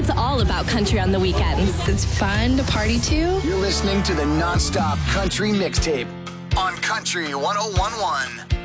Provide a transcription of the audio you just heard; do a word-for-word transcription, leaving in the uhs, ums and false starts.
It's all about country on the weekends. It's fun to party to. You're listening to the Nonstop Country Mixtape on Country one oh one point one.